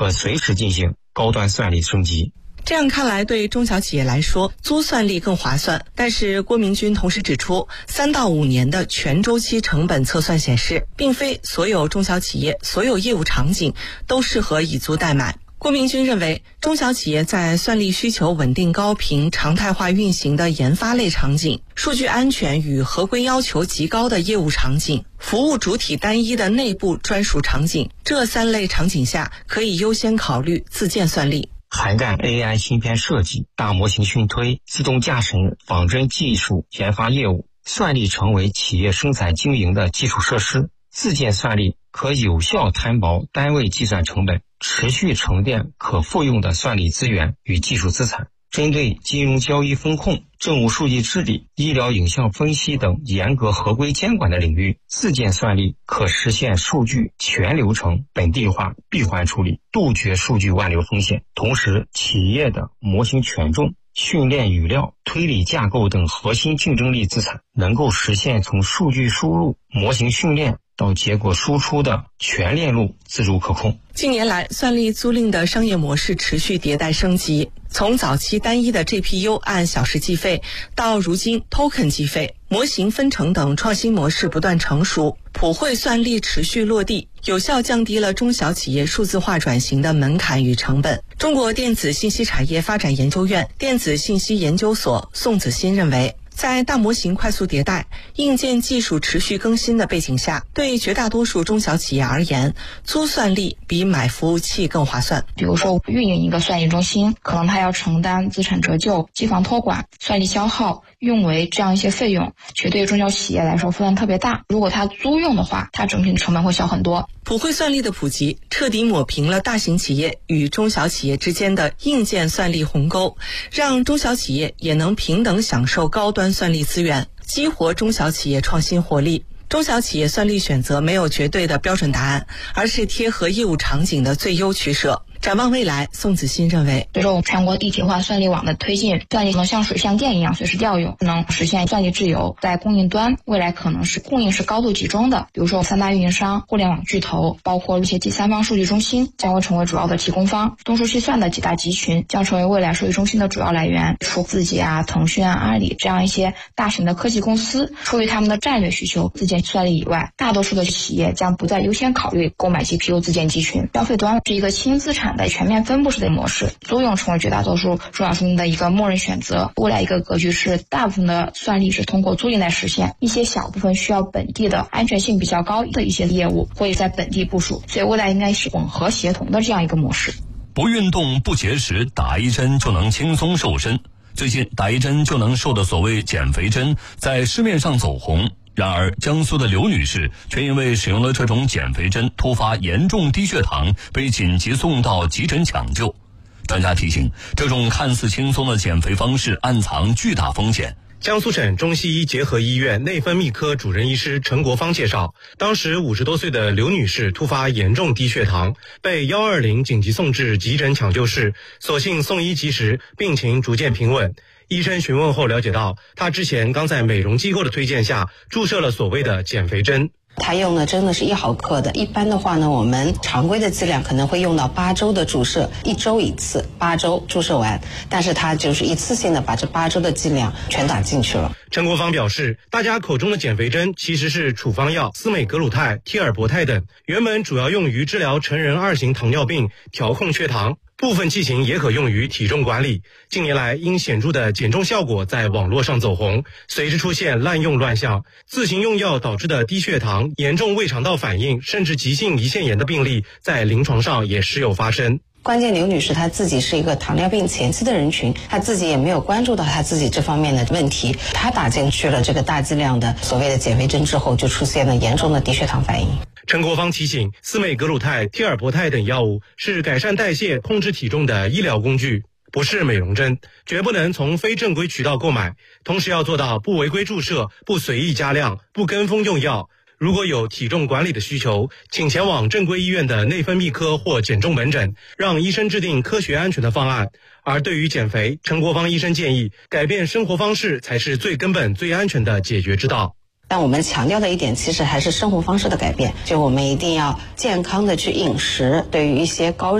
可随时进行高端算力升级。 这样看来，对中小企业来说，租算力更划算。但是郭明军同时指出，3到5年的全周期成本测算显示，并非所有中小企业、所有业务场景都适合以租代买。郭明军认为，中小企业在算力需求稳定高频、常态化运行的研发类场景，数据安全与合规要求极高的业务场景，服务主体单一的内部专属场景，这3类场景下可以优先考虑自建算力。 涵盖 AI 芯片设计、大模型训推、自动驾驶、仿真技术研发业务，算力成为企业生产经营的基础设施。自建算力可有效摊薄单位计算成本，持续沉淀可复用的算力资源与技术资产。针对金融交易风控、政务数据治理、医疗影像分析等严格合规监管的领域，自建算力可实现数据全流程本地化闭环处理，杜绝数据外流风险。同时，企业的模型权重、训练语料、推理架构等核心竞争力资产，能够实现从数据输入、模型训练到结果输出的全链路自主可控。 近年来，算力租赁的商业模式持续迭代升级，从早期单一的 GPU 按小时计费，到如今 token 计费，模型分成等创新模式不断成熟，普惠算力持续落地，有效降低了中小企业数字化转型的门槛与成本。中国电子信息产业发展研究院电子信息研究所宋子欣认为，在大模型快速迭代、硬件技术持续更新的背景下，对绝大多数中小企业而言，租算力比买服务器更划算。 比如说运营一个算力中心，可能它要承担资产折旧、机房托管、算力消耗、运维这样一些费用，其实对于中小企业来说负担特别大。如果它租用的话，它整体成本会小很多。 普惠算力的普及，彻底抹平了大型企业与中小企业之间的硬件算力鸿沟，让中小企业也能平等享受高端算力资源，激活中小企业创新活力。中小企业算力选择没有绝对的标准答案，而是贴合业务场景的最优取舍。展望未来，宋子欣认为， 随着我们全国一体化算力网的推进，算力能像水像电一样随时调用，能实现算力自由。在供应端，未来可能是供应是高度集中的，比如说3大运营商、互联网巨头，包括一些第三方数据中心将会成为主要的提供方。东数西算的几大集群将成为未来数据中心的主要来源。除自己腾讯阿里这样一些大型的科技公司出于他们的战略需求自建算力以外，大多数的企业将不再优先考虑购买 GPU 自建集群。消费端是一个轻资产的全面分布式的模式，租用成为绝大多数中小型的一个默认选择。未来一个格局是大部分的算力是通过租赁来实现，一些小部分需要本地的安全性比较高的一些业务会在本地部署，所以未来应该是混合协同的这样一个模式。 不运动不节食，打一针就能轻松瘦身。最近打一针就能瘦的所谓减肥针在市面上走红，然而江苏的刘女士却因为使用了这种减肥针突发严重低血糖，被紧急送到急诊抢救。专家提醒，这种看似轻松的减肥方式暗藏巨大风险。 江苏省中西医结合医院内分泌科主任医师陈国芳介绍，当时50多岁的刘女士突发严重低血糖，被120紧急送至急诊抢救室，所幸送医及时，病情逐渐平稳。医生询问后了解到，她之前刚在美容机构的推荐下注射了所谓的减肥针。 它用的真的是1毫克的，一般的话呢，我们常规的剂量可能会用到8周的注射，1周一次，8周注射完，但是它就是一次性的把这8周的剂量全打进去了。 陈国芳表示，大家口中的减肥针其实是处方药司美格鲁肽、替尔博肽等，原本主要用于治疗成人2型糖尿病，调控血糖。部分剂型也可用于体重管理。近年来，因显著的减重效果在网络上走红，随之出现滥用乱象，自行用药导致的低血糖、严重胃肠道反应，甚至急性胰腺炎的病例，在临床上也时有发生。 关键刘女士她自己是一个糖尿病前期的人群，她自己也没有关注到她自己这方面的问题，她打进去了这个大剂量的所谓的减肥针之后，就出现了严重的低血糖反应。 陈国芳提醒，司美格鲁肽、替尔博肽等药物是改善代谢、控制体重的医疗工具，不是美容针，绝不能从非正规渠道购买，同时要做到不违规注射、不随意加量、不跟风用药。如果有体重管理的需求，请前往正规医院的内分泌科或减重门诊，让医生制定科学安全的方案。而对于减肥，陈国芳医生建议，改变生活方式才是最根本、最安全的解决之道。 但我们强调的一点其实还是生活方式的改变，就我们一定要健康的去饮食，对于一些高